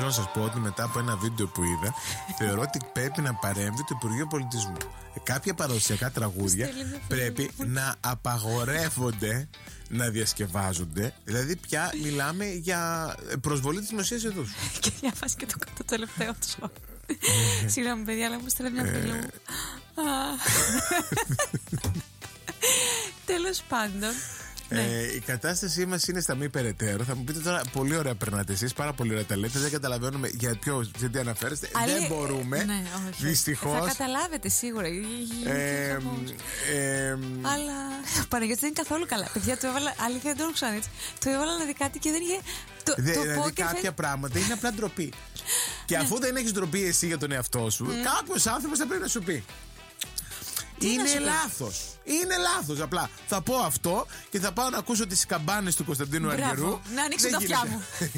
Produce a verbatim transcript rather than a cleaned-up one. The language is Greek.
θέλω να σας πω ότι μετά από ένα βίντεο που είδα, θεωρώ ότι πρέπει να παρέμβει το Υπουργείο Πολιτισμού. Κάποια παραδοσιακά τραγούδια πρέπει να απαγορεύονται να διασκευάζονται. Δηλαδή πια μιλάμε για προσβολή της δημοσίας εδούς. Και διάβασε και το, το τελευταίο του. Συγγνώμη παιδιά, αλλά μου στέλνει μια φίλη μου. Τέλος πάντων. Ε, ναι. Η κατάστασή μας είναι στα μη περαιτέρω. Θα μου πείτε τώρα, πολύ ωραία περνάτε εσείς, πάρα πολύ ωραία τα λέτε. Δεν καταλαβαίνουμε για ποιο, σε τι αναφέρεστε. Άλλη... Δεν μπορούμε. Ναι, δυστυχώς. Θα καταλάβετε σίγουρα. Ε, ε, Αλλά. Παναγιώτη δεν είναι καθόλου καλά. Παιδιά, το έβαλα. Αλήθεια, δεν το ξέρω έτσι. Το έβαλα να δει κάτι και δεν είχε. Το, Δε, το δηλαδή κάποια φαι... πράγματα είναι απλά ντροπή. Και αφού δεν έχεις ντροπή εσύ για τον εαυτό σου, mm. κάποιος άνθρωπος θα πρέπει να σου πει. Τι είναι λάθος. Είναι λάθος. Απλά θα πω αυτό και θα πάω να ακούσω τις καμπάνες του Κωνσταντίνου Αργυρού. Να ανοίξω τα αυτιά μου.